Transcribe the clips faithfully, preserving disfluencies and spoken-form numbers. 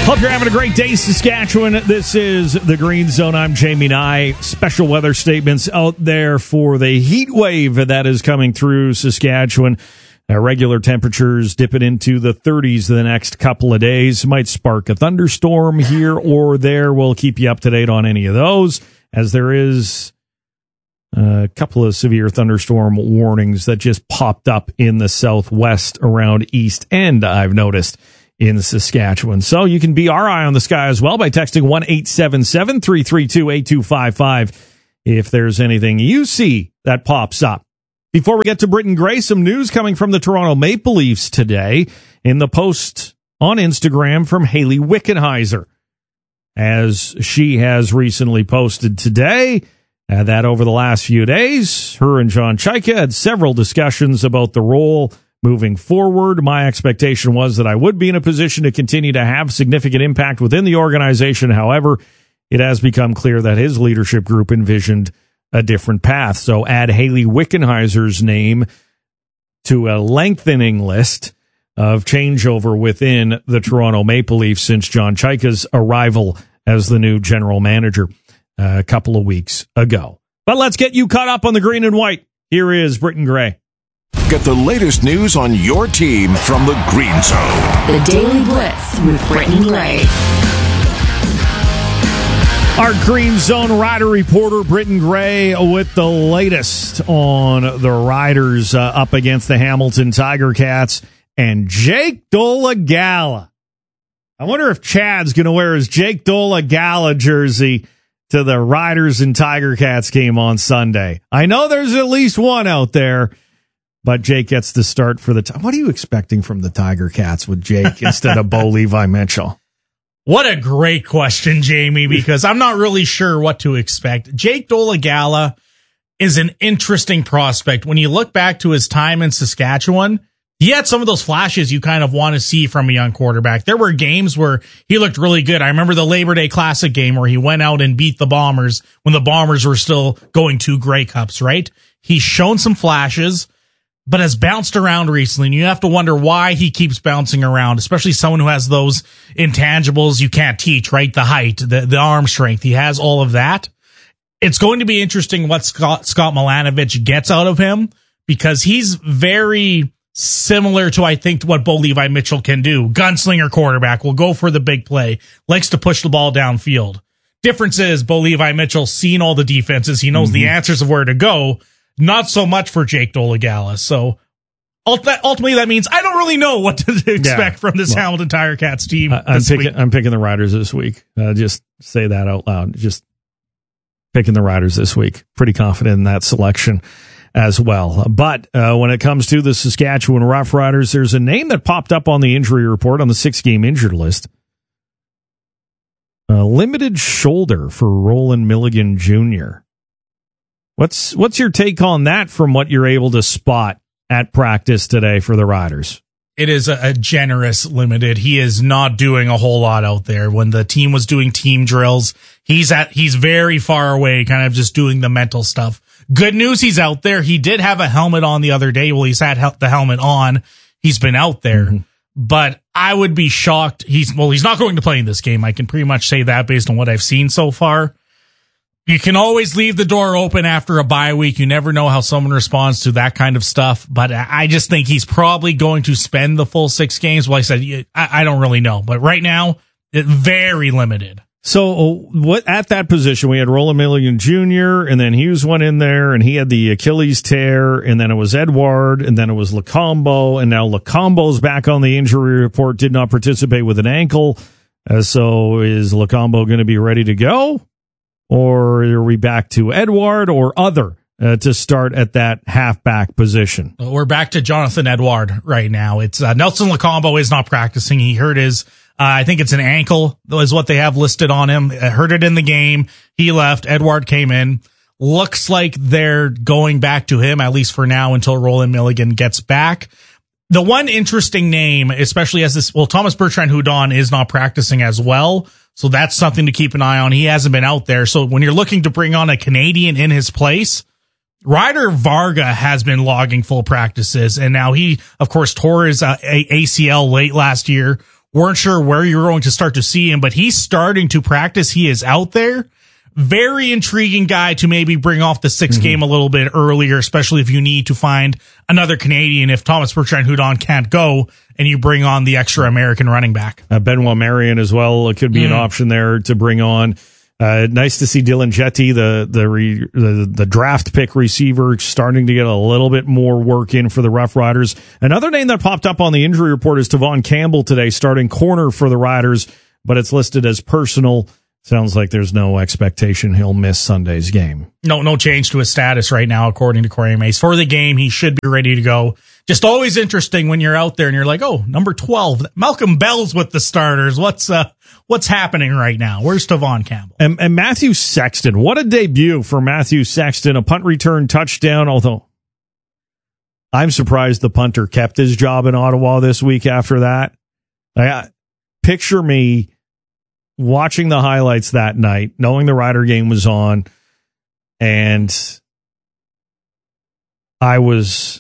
Hope you're having a great day, Saskatchewan. This is the Green Zone. I'm Jamie Nye. Special weather statements out there for the heat wave that is coming through Saskatchewan. Uh, regular temperatures dipping into the thirties the next couple of days. Might spark a thunderstorm here or there. We'll keep you up to date on any of those, as there is a couple of severe thunderstorm warnings that just popped up in the southwest around East End, I've noticed, in Saskatchewan. So you can be our eye on the sky as well by texting one eight seven seven, three three two, eight two five five if there's anything you see that pops up. Before we get to Britton Gray, some news coming from the Toronto Maple Leafs today in the post on Instagram from Hayley Wickenheiser, as she has recently posted today uh, that over the last few days, her and John Chayka had several discussions about the role moving forward. My expectation was that I would be in a position to continue to have significant impact within the organization. However, it has become clear that his leadership group envisioned a different path. So add Hayley Wickenheiser's name to a lengthening list of changeover within the Toronto Maple Leafs since John Chayka's arrival as the new general manager uh, a couple of weeks ago. But let's get you caught up on the green and white. Here is Britton Gray. Get the latest news on your team from the Green Zone. The Daily Blitz with Britton Gray. Our Green Zone Rider reporter, Britton Gray, with the latest on the Riders uh, up against the Hamilton Tiger Cats and Jake Dolegala. I wonder if Chad's going to wear his Jake Dolegala jersey to the Riders and Tiger Cats game on Sunday. I know there's at least one out there. But Jake gets the start for the time. What are you expecting from the Tiger Cats with Jake instead of Bo Levi Mitchell? What a great question, Jamie, because I'm not really sure what to expect. Jake Dolegala is an interesting prospect. When you look back to his time in Saskatchewan, he had some of those flashes you kind of want to see from a young quarterback. There were games where he looked really good. I remember the Labor Day Classic game where he went out and beat the Bombers when the Bombers were still going to Grey Cups, right? He's shown some flashes, but has bounced around recently, and you have to wonder why he keeps bouncing around, especially someone who has those intangibles you can't teach, right? The height, the, the arm strength. He has all of that. It's going to be interesting what Scott, Scott Milanovich gets out of him, because he's very similar to, I think, what Bo Levi Mitchell can do. Gunslinger quarterback, will go for the big play, likes to push the ball downfield. Difference is Bo Levi Mitchell's seen all the defenses. He knows mm-hmm. the answers of where to go. Not so much for Jake Dolegala. So ultimately, that means I don't really know what to expect yeah. from this well, Hamilton Tiger Cats team. Uh, I'm, picking, I'm picking the Riders this week. Uh, just say that out loud. Just picking the Riders this week. Pretty confident in that selection as well. But uh, when it comes to the Saskatchewan Roughriders, there's a name that popped up on the injury report on the six-game injured list. A limited shoulder for Roland Milligan Junior What's what's your take on that from what you're able to spot at practice today for the Riders? It is a, a generous limited. He is not doing a whole lot out there. When the team was doing team drills, he's at he's very far away, kind of just doing the mental stuff. Good news, he's out there. He did have a helmet on the other day. Well, he's had hel- the helmet on. He's been out there. Mm-hmm. But I would be shocked. He's well, he's not going to play in this game. I can pretty much say that based on what I've seen so far. You can always leave the door open after a bye week. You never know how someone responds to that kind of stuff. But I just think he's probably going to spend the full six games. Well, I said, I don't really know. But right now, it's very limited. So what at that position, we had Roland Milligan Junior, and then Hughes went in there, and he had the Achilles tear, and then it was Edward, and then it was Lacombo, and now Lacombo's back on the injury report, did not participate with an ankle. Uh, so is Lacombo going to be ready to go? Or are we back to Edward or other uh, to start at that halfback position? We're back to Jonathan Edward right now. It's uh, Nelson Lacombo is not practicing. He hurt his, uh, I think it's an ankle is what they have listed on him. Uh, hurt it in the game. He left. Edward came in. Looks like they're going back to him, at least for now, until Roland Milligan gets back. The one interesting name, especially as this, well, Thomas Bertrand Houdon is not practicing as well. So that's something to keep an eye on. He hasn't been out there. So when you're looking to bring on a Canadian in his place, Ryder Varga has been logging full practices. And now he, of course, tore his uh, A C L late last year, weren't sure where you were going to start to see him, but he's starting to practice. He is out there. Very intriguing guy to maybe bring off the sixth mm-hmm. game a little bit earlier, especially if you need to find another Canadian. If Thomas Bertrand-Hudon can't go and you bring on the extra American running back. Uh, Benoit Marion as well could be mm. an option there to bring on. Uh, nice to see Dylan Jetty, the the, re, the the draft pick receiver, starting to get a little bit more work in for the Rough Riders. Another name that popped up on the injury report is Tavon Campbell today, starting corner for the Riders, but it's listed as personal. Sounds like there's no expectation he'll miss Sunday's game. No, no change to his status right now, according to Corey Mace. For the game, he should be ready to go. Just always interesting when you're out there and you're like, oh, number twelve, Malcolm Bell's with the starters. What's uh, what's happening right now? Where's Tavon Campbell? And, and Matthew Sexton. What a debut for Matthew Sexton. A punt return touchdown, although I'm surprised the punter kept his job in Ottawa this week after that. I, picture me watching the highlights that night, knowing the Rider game was on, and I was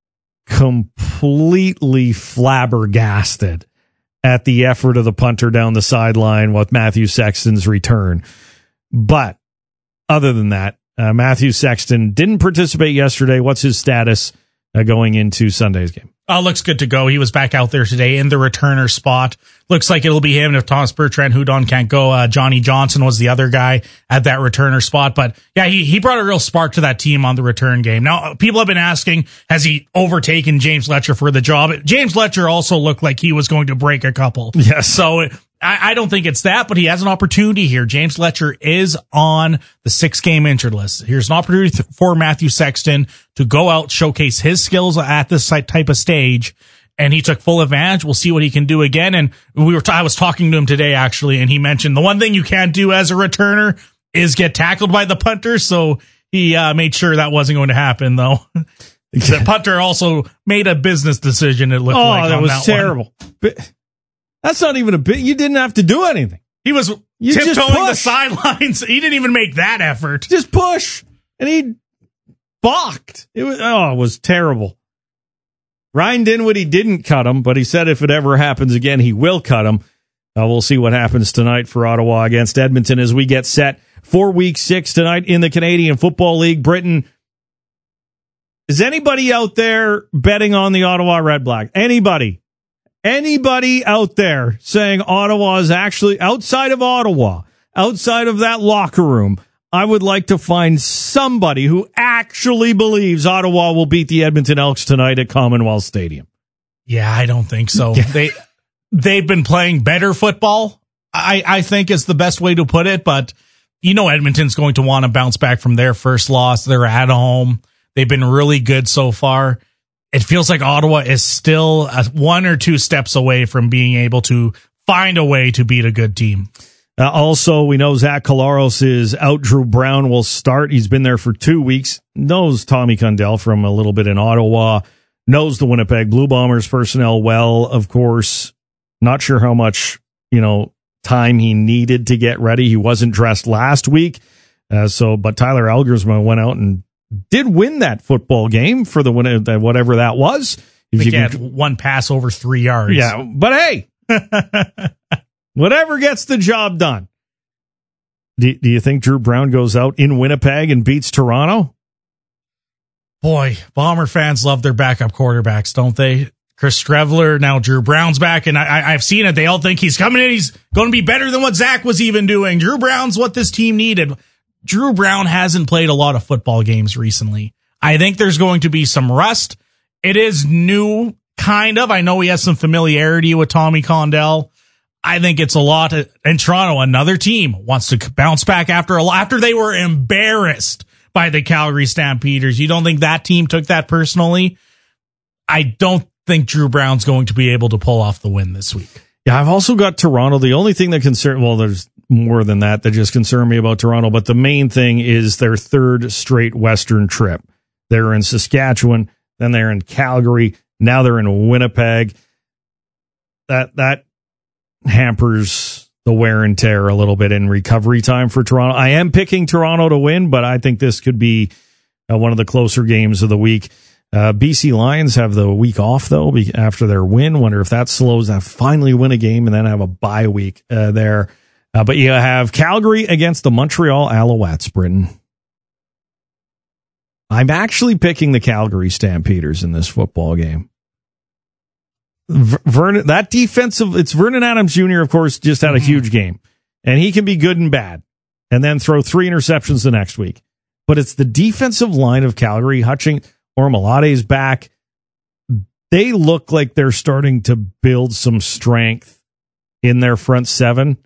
completely flabbergasted at the effort of the punter down the sideline with Matthew Sexton's return. But other than that, uh, Matthew Sexton didn't participate yesterday. What's his status uh, going into Sunday's game? Oh, looks good to go. He was back out there today in the returner spot. Looks like it'll be him if Thomas Bertrand-Hudon can't go. Uh, Johnny Johnson was the other guy at that returner spot. But yeah, he, he brought a real spark to that team on the return game. Now, people have been asking, has he overtaken James Letcher for the job? James Letcher also looked like he was going to break a couple. Yes. So I, I don't think it's that, but he has an opportunity here. James Letcher is on the six-game injured list. Here's an opportunity for Matthew Sexton to go out, showcase his skills at this type of stage, and he took full advantage. We'll see what he can do again. And we were t- I was talking to him today, actually, and he mentioned the one thing you can't do as a returner is get tackled by the punter, so he uh, made sure that wasn't going to happen, though. The punter also made a business decision, it looked oh, like. Oh, that was that terrible. But that's not even a bit. You didn't have to do anything. He was you tiptoeing the sidelines. He didn't even make that effort. Just push. And he balked. It was, oh, it was terrible. Ryan Dinwiddie didn't cut him, but he said if it ever happens again, he will cut him. Uh, we'll see what happens tonight for Ottawa against Edmonton as we get set for week six tonight in the Canadian Football League. Britain, is anybody out there betting on the Ottawa Red Black? Anybody? Anybody out there saying Ottawa is actually outside of Ottawa, outside of that locker room? I would like to find somebody who actually believes Ottawa will beat the Edmonton Elks tonight at Commonwealth Stadium. Yeah, I don't think so. Yeah. They, they've been playing better football, I, I think is the best way to put it. But, you know, Edmonton's going to want to bounce back from their first loss. They're at home. They've been really good so far. It feels like Ottawa is still one or two steps away from being able to find a way to beat a good team. Uh, also, we know Zach Collaros is out. Drew Brown will start. He's been there for two weeks. Knows Tommy Condell from a little bit in Ottawa. Knows the Winnipeg Blue Bombers personnel well, of course. Not sure how much, you know, time he needed to get ready. He wasn't dressed last week. Uh, so, but Tyler Algersma went out and did win that football game for the win, whatever that was. If you had one pass over three yards. Yeah, but hey, whatever gets the job done. Do, do you think Drew Brown goes out in Winnipeg and beats Toronto? Boy, Bomber fans love their backup quarterbacks, don't they? Chris Streveler, now Drew Brown's back, and I, I've seen it. They all think he's coming in. He's going to be better than what Zach was even doing. Drew Brown's what this team needed. Drew Brown hasn't played a lot of football games recently. I think there's going to be some rust. It is new, kind of. I know he has some familiarity with Tommy Condell. I think it's a lot. In Toronto, another team wants to bounce back after a, after they were embarrassed by the Calgary Stampeders. You don't think that team took that personally? I don't think Drew Brown's going to be able to pull off the win this week. Yeah, I've also got Toronto. The only thing that concern, well, there's more than that that just concern me about Toronto, but the main thing is their third straight Western trip. They're in Saskatchewan, then they're in Calgary, now they're in Winnipeg. That that hampers the wear and tear a little bit in recovery time for Toronto. I am picking Toronto to win, but I think this could be uh, one of the closer games of the week. Uh, B C Lions have the week off, though, after their win. Wonder if that slows them. Finally win a game and then have a bye week uh, there. Uh, but you have Calgary against the Montreal Alouettes, Britain. I'm actually picking the Calgary Stampeders in this football game. V- Vernon, that defensive, it's Vernon Adams Junior, of course, just had a mm-hmm. huge game. And he can be good and bad. And then throw three interceptions the next week. But it's the defensive line of Calgary. Hutching, Ormalade's back. They look like they're starting to build some strength in their front seven.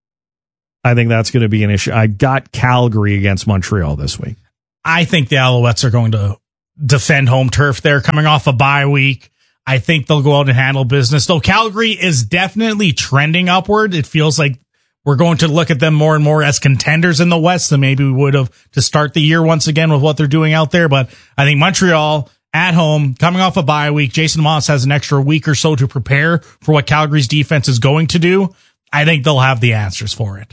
I think that's going to be an issue. I got Calgary against Montreal this week. I think the Alouettes are going to defend home turf. They're coming off a bye week. I think they'll go out and handle business. Though Calgary is definitely trending upward. It feels like we're going to look at them more and more as contenders in the West than maybe we would have to start the year once again with what they're doing out there. But I think Montreal at home, coming off a bye week, Jason Moss has an extra week or so to prepare for what Calgary's defense is going to do. I think they'll have the answers for it.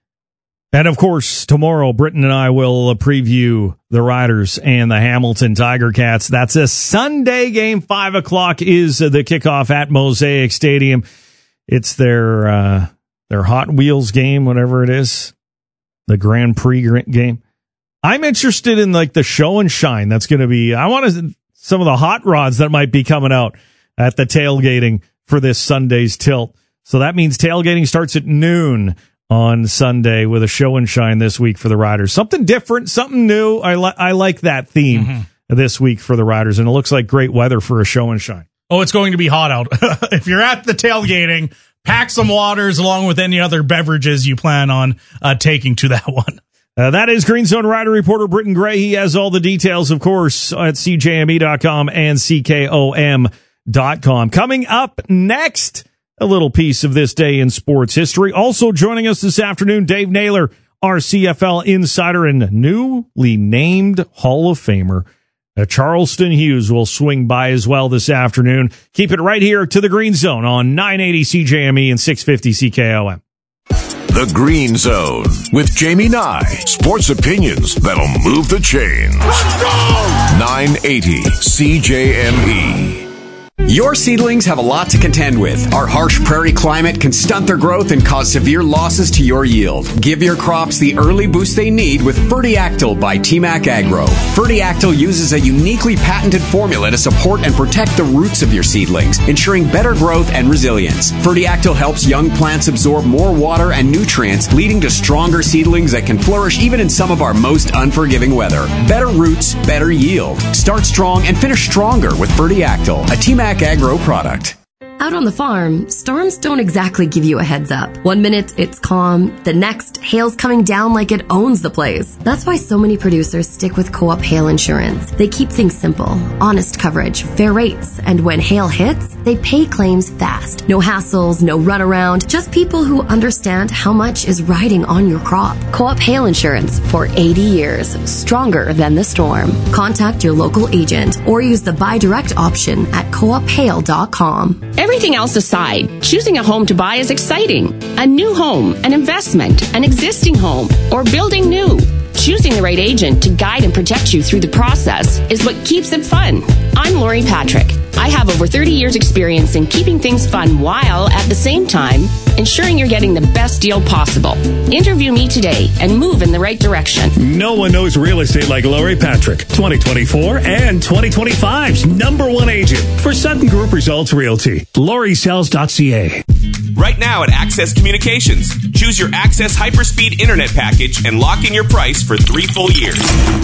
And, of course, tomorrow, Britton and I will preview the Riders and the Hamilton Tiger Cats. That's a Sunday game. Five o'clock is the kickoff at Mosaic Stadium. It's their uh, their Hot Wheels game, whatever it is, the Grand Prix game. I'm interested in, like, the show and shine that's going to be. I want to, some of the hot rods that might be coming out at the tailgating for this Sunday's tilt. So that means tailgating starts at noon on Sunday with a show and shine this week for the Riders. Something different, something new. I, li- I like that theme mm-hmm. this week for the Riders, and it looks like great weather for a show and shine. Oh, it's going to be hot out. If you're at the tailgating, pack some waters along with any other beverages you plan on uh, taking to that one. Uh, that is Green Zone Rider reporter Britton Gray. He has all the details, of course, at C J M E dot com and C K O M dot com. Coming up next, a little piece of this day in sports history. Also joining us this afternoon, Dave Naylor, our C F L insider and newly named Hall of Famer. Uh, Charleston Hughes will swing by as well this afternoon. Keep it right here to the Green Zone on nine eighty C J M E and six fifty C K O M. The Green Zone with Jamie Nye. Sports opinions that'll move the chains. Let's go! nine eighty C J M E. Your seedlings have a lot to contend with. Our harsh prairie climate can stunt their growth and cause severe losses to your yield. Give your crops the early boost they need with Fertiactyl by T MAC Agro. Fertiactyl uses a uniquely patented formula to support and protect the roots of your seedlings, ensuring better growth and resilience. Fertiactyl helps young plants absorb more water and nutrients, leading to stronger seedlings that can flourish even in some of our most unforgiving weather. Better roots, better yield. Start strong and finish stronger with Fertiactyl, a T MAC Agro product. Out on the farm, storms don't exactly give you a heads up. One minute it's calm, the next hail's coming down like it owns the place. That's why so many producers stick with Co-op Hail Insurance. They keep things simple, honest coverage, fair rates, and when hail hits, they pay claims fast. No hassles, no runaround, just people who understand how much is riding on your crop. Co-op Hail Insurance for eighty years, stronger than the storm. Contact your local agent or use the buy direct option at co op hail dot com. Everything else aside, choosing a home to buy is exciting. A new home, an investment, an existing home, or building new. Choosing the right agent to guide and protect you through the process is what keeps it fun. I'm Lori Patrick. I have over thirty years experience in keeping things fun while, at the same time, ensuring you're getting the best deal possible. Interview me today and move in the right direction. No one knows real estate like Lori Patrick. twenty twenty-four and twenty twenty-five's number one agent for Sutton Group Results Realty. Lori Sells dot C A. Right now at Access Communications, choose your Access Hyperspeed Internet package and lock in your price for three full years.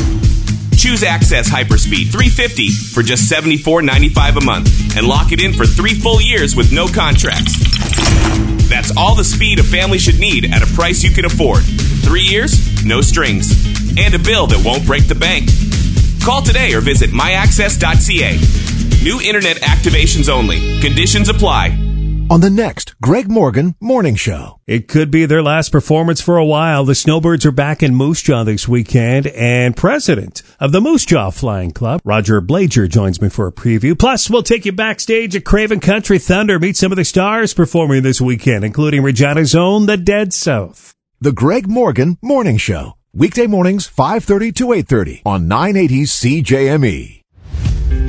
Choose Access Hyperspeed three fifty for just seventy-four ninety-five a month and lock it in for three full years with no contracts. That's all the speed a family should need at a price you can afford. Three years, no strings, and a bill that won't break the bank. Call today or visit my access dot c a. New internet activations only. Conditions apply. On the next Greg Morgan Morning Show. It could be their last performance for a while. The Snowbirds are back in Moose Jaw this weekend, and president of the Moose Jaw Flying Club, Roger Blager, joins me for a preview. Plus, we'll take you backstage at Craven Country Thunder, meet some of the stars performing this weekend, including Regina's own The Dead South. The Greg Morgan Morning Show. Weekday mornings, five thirty to eight thirty on nine eighty C J M E.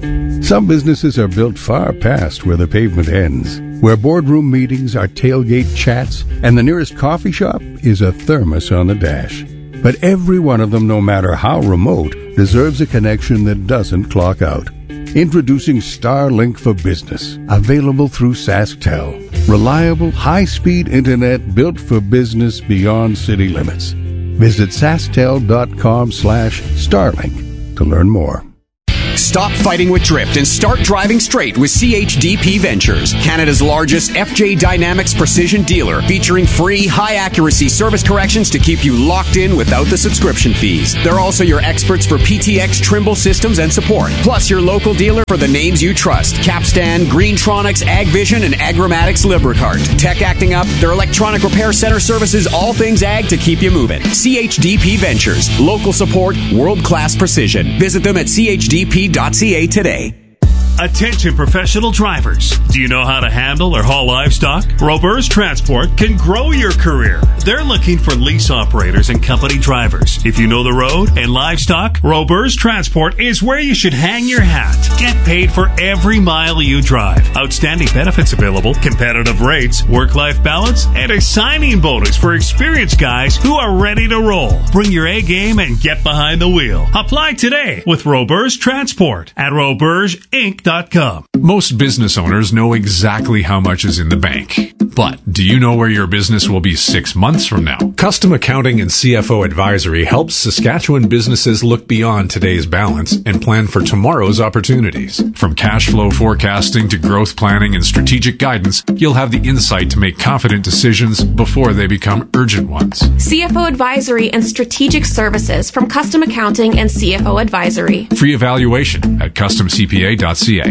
Some businesses are built far past where the pavement ends, where boardroom meetings are tailgate chats, and the nearest coffee shop is a thermos on the dash. But every one of them, no matter how remote, deserves a connection that doesn't clock out. Introducing Starlink for Business, available through SaskTel. Reliable, high-speed internet built for business beyond city limits. Visit sasktel.com slash Starlink to learn more. Stop fighting with drift and start driving straight with C H D P Ventures, Canada's largest F J Dynamics precision dealer, featuring free, high-accuracy service corrections to keep you locked in without the subscription fees. They're also your experts for P T X Trimble systems and support, plus your local dealer for the names you trust: Capstan, Greentronics, AgVision, and Agromatics Libricart. Tech acting up, their electronic repair center services all things ag to keep you moving. C H D P Ventures, local support, world-class precision. Visit them at c h d p dot c a today. Attention professional drivers. Do you know how to handle or haul livestock? Roberts Transport can grow your career. They're looking for lease operators and company drivers. If you know the road and livestock, Roberts Transport is where you should hang your hat. Get paid for every mile you drive. Outstanding benefits available, competitive rates, work-life balance, and a signing bonus for experienced guys who are ready to roll. Bring your A game and get behind the wheel. Apply today with Roberts Transport at roberts inc dot com. Most business owners know exactly how much is in the bank. But do you know where your business will be six months from now? Custom Accounting and C F O Advisory helps Saskatchewan businesses look beyond today's balance and plan for tomorrow's opportunities. From cash flow forecasting to growth planning and strategic guidance, you'll have the insight to make confident decisions before they become urgent ones. C F O Advisory and Strategic Services from Custom Accounting and C F O Advisory. Free evaluation at custom c p a dot c a.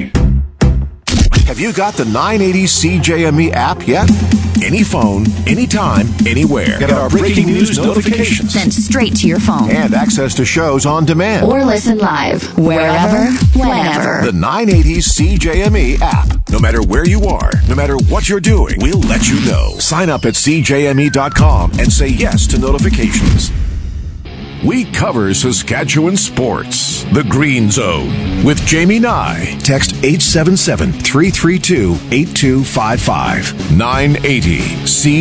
Have you got the nine eighty C J M E app yet? Any phone, anytime, anywhere. Get our breaking news notifications Sent straight to your phone. and access to shows on demand. Or listen live, wherever, whenever. The nine eighty C J M E app. No matter where you are, no matter what you're doing, we'll let you know. Sign up at c j m e dot com and say yes to notifications. We cover Saskatchewan sports. The Green Zone with Jamie Nye. Text eight seven seven, three three two, eight two five five. nine eighty C